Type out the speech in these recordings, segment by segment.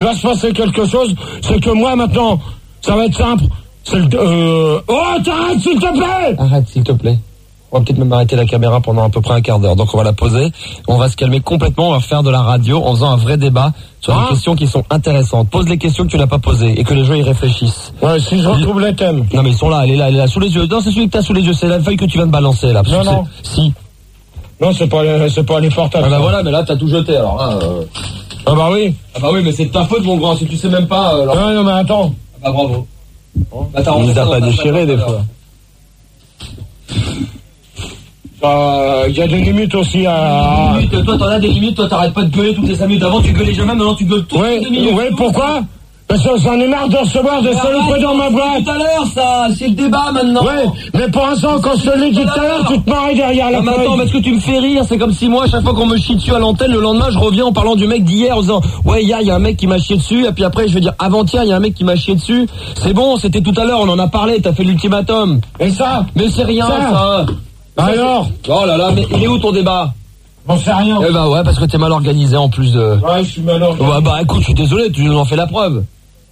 va se passer quelque chose, c'est que moi maintenant, ça va être simple. Oh, t'arrêtes s'il te plaît! Arrête s'il te plaît. On va peut-être même arrêter la caméra pendant à peu près un quart d'heure. Donc on va la poser, on va se calmer complètement, on va faire de la radio en faisant un vrai débat sur des questions qui sont intéressantes. Pose les questions que tu n'as pas posées et que les gens y réfléchissent. Ouais, si je retrouve les thèmes. Non mais ils sont là, elle est là sous les yeux. Non, c'est celui que t'as sous les yeux, c'est la feuille que tu viens de balancer là. Non. Si. Non, c'est pas les portables. Ah bah voilà, mais là t'as tout jeté alors là. Ah bah oui. Ah bah oui, mais c'est de ta faute mon grand, si tu sais même pas. Non mais attends. Ah bah bravo. Bah On nous a pas déchiré des fois. Il y a des limites aussi à... Toi t'en as des limites, toi t'arrêtes pas de gueuler toutes les 5 minutes. Avant tu gueulais jamais, maintenant tu gueules toutes les 2 minutes. Oui, pourquoi? Parce que j'en ai marre de recevoir des saloperies dans ma boîte. Tout à l'heure ça, c'est le débat maintenant. Ouais, mais pour l'instant quand je te l'ai dit tout à l'heure, tu te marrais derrière la feuille. Attends, parce que tu me fais rire, c'est comme si moi, à chaque fois qu'on me chie dessus à l'antenne, le lendemain je reviens en parlant du mec d'hier en disant ouais, il y a un mec qui m'a chié dessus, et puis après je vais dire avant-hier, il y a un mec qui m'a chié dessus. C'est bon, c'était tout à l'heure, on en a parlé, t'as fait l'ultimatum. Et ça? Mais c'est rien ça. Alors? Oh là là, mais il est où ton débat? J'en sais rien. Eh bah ouais, parce que t'es mal organisé en plus de... Ouais, je suis mal organisé. Ouais, bah écoute, je suis désolé, tu nous en fais la preuve.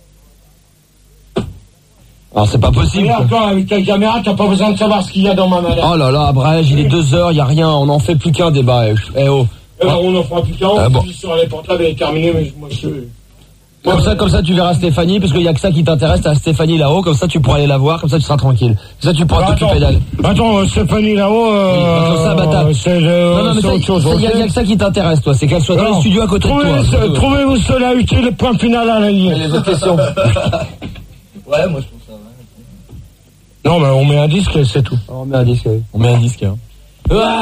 Alors c'est pas possible. Regarde, toi, avec ta caméra, t'as pas besoin de savoir ce qu'il y a dans ma mallette. Oh là là, Brège, il est 2h, y a rien, on en fait plus qu'un débat. Eh oh. On en fera plus qu'un, bon. Sur les portables, elle est terminée, mais moi je... Comme ça, tu verras Stéphanie, parce qu'il y a que ça qui t'intéresse, t'as Stéphanie là-haut, comme ça tu pourras aller la voir, comme ça tu seras tranquille. Comme ça tu pourras t'occuper d'elle. Attends, Stéphanie là-haut, comme ça, bah c'est autre chose. Il y a que ça qui t'intéresse, toi, c'est qu'elle soit dans les studios à côté de toi. Trouvez-vous cela utile, point final à la ligne. Les autres questions. Ouais, moi je trouve ça. Non, mais on met un disque et c'est tout. On met un disque, oui. On met un disque, hein.